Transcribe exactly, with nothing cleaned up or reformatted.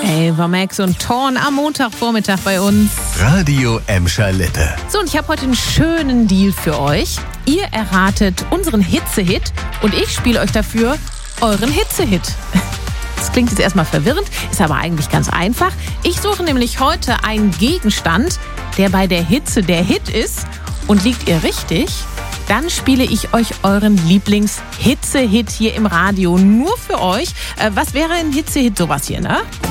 Ava Max und Thorn am Montagvormittag bei uns. Radio Emscher Lippe. So, und ich habe heute einen schönen Deal für euch. Ihr erratet unseren Hitzehit und ich spiele euch dafür euren Hitzehit. Das klingt jetzt erstmal verwirrend, ist aber eigentlich ganz einfach. Ich suche nämlich heute einen Gegenstand, der bei der Hitze der Hit ist. Und liegt ihr richtig, dann spiele ich euch euren Lieblings-Hitze-Hit hier im Radio nur für euch. Äh, was wäre ein Hitze-Hit? Sowas hier, ne?